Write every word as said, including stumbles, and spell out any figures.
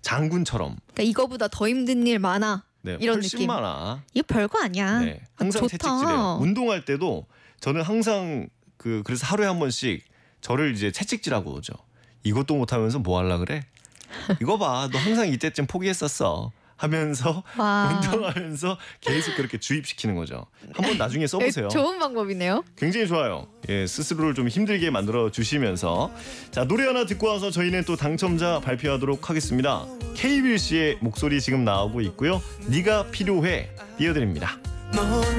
장군처럼. 그러니까 이거보다 더 힘든 일 많아. 네, 이런 훨씬 느낌. 많아. 이거 별거 아니야. 네, 항상 좋다. 채찍질해요. 운동할 때도 저는 항상 그 그래서 하루에 한 번씩 저를 이제 채찍질하고 오죠. 이것도 못하면서 뭐 하려 그래? 이거 봐, 너 항상 이때쯤 포기했었어. 하면서 와. 운동하면서 계속 그렇게 주입시키는 거죠. 한번 나중에 써보세요. 좋은 방법이네요. 굉장히 좋아요. 예, 스스로를 좀 힘들게 만들어 주시면서 자, 노래 하나 듣고 와서 저희는 또 당첨자 발표하도록 하겠습니다. 케이윌 씨의 목소리 지금 나오고 있고요. 네가 필요해 띄워드립니다.